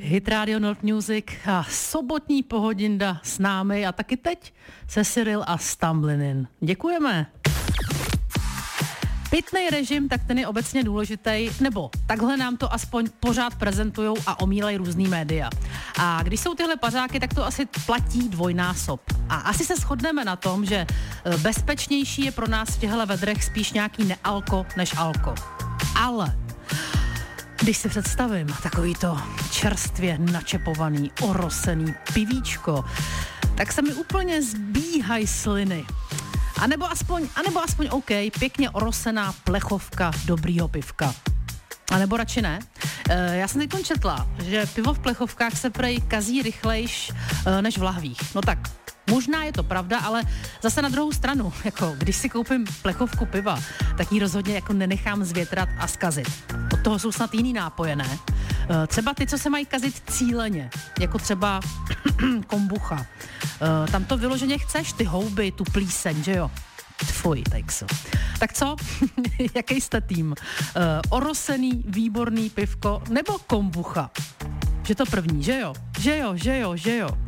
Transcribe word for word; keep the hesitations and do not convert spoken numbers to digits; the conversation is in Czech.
Hit Radio North Music a sobotní pohodinda s námi a taky teď se Cyril a Stumbling In. Děkujeme. Pitný režim, tak ten je obecně důležitý, nebo takhle nám to aspoň pořád prezentujou a omílají různý média. A když jsou tyhle pařáky, tak to asi platí dvojnásob. A asi se shodneme na tom, že bezpečnější je pro nás v těchto vedrech spíš nějaký nealko než alko. Ale když si představím takový to čerstvě načepovaný, orosený pivíčko, tak se mi úplně zbíhají sliny. A nebo aspoň, a nebo aspoň OK, pěkně orosená plechovka dobrýho pivka. A nebo radši ne. E, já jsem teď četla, že pivo v plechovkách se prej kazí rychlejš e, než v lahvích. No tak, možná je to pravda, ale zase na druhou stranu, jako když si koupím plechovku piva, tak ji rozhodně jako nenechám zvětrat a zkazit. Od toho jsou snad jiný nápoje, ne? E, třeba ty, co se mají kazit cíleně, jako třeba kombucha. E, tam to vyloženě chceš, ty houby, tu plíseň, že jo? Tfuj, tajkso. Tak co? Jaký jste tým? E, orosený, výborný pivko nebo kombucha? Že to první, že jo? Že jo, že jo, že jo.